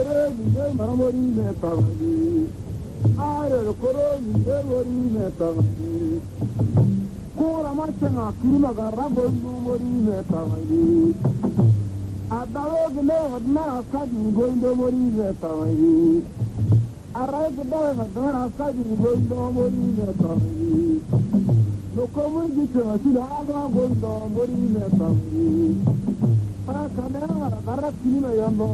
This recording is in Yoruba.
Kora marchana kirima garra goindu morine tawai. Adalo gile adna asadi goindu morine tawai. Arai gile adna asadi goindu morine tawai. Lokomu gitna sila aga goindu morine tawai. Para kamera garra kirima yando.